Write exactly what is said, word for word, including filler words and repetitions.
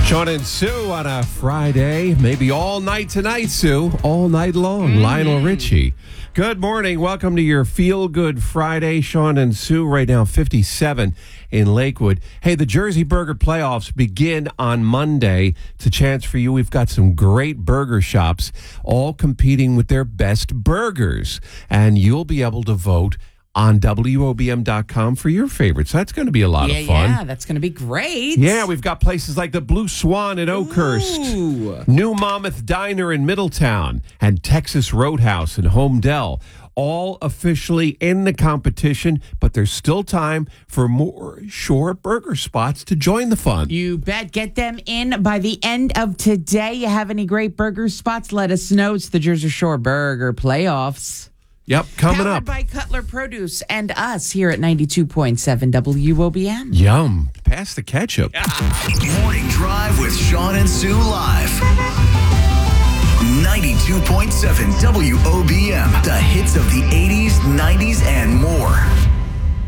Sean and Sue on a Friday, maybe all night tonight, Sue, all night long. Mm-hmm. Lionel Richie. Good morning. Welcome to your Feel Good Friday. Sean and Sue, right now fifty-seven in Lakewood. Hey, the Jersey Burger Playoffs begin on Monday. It's a chance for you. We've got some great burger shops all competing with their best burgers, and you'll be able to vote on W O B M dot com for your favorites. That's going to be a lot yeah, of fun. Yeah, that's going to be great. Yeah, we've got places like the Blue Swan at Oakhurst, Ooh. New Monmouth Diner in Middletown, and Texas Roadhouse in Homedale, all officially in the competition, but there's still time for more short burger spots to join the fun. You bet. Get them in by the end of today. You have any great burger spots? Let us know. It's the Jersey Shore Burger Playoffs. Yep, coming Powered up. by Cutler Produce and us here at ninety-two point seven W O B M. Yum. Pass the ketchup. Morning Drive with Sean and Sue live. ninety-two point seven W O B M. The hits of the eighties, nineties, and more.